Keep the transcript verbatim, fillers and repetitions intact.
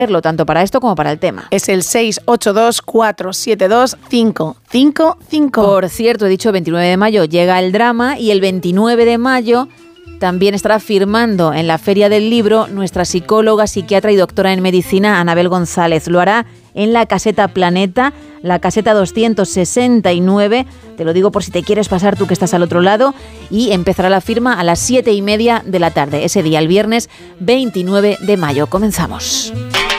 tanto para esto como para el tema. Es el seis ocho dos, cuatro siete dos, cinco cinco cinco. Por cierto, he dicho veintinueve de mayo llega el drama y el veintinueve de mayo también estará firmando en la Feria del Libro nuestra psicóloga, psiquiatra y doctora en medicina Anabel González. Lo hará en la Caseta Planeta, la caseta doscientos sesenta y nueve. Te lo digo por si te quieres pasar tú que estás al otro lado. Y empezará la firma a las siete y media de la tarde, ese día, el viernes veintinueve de mayo. Comenzamos.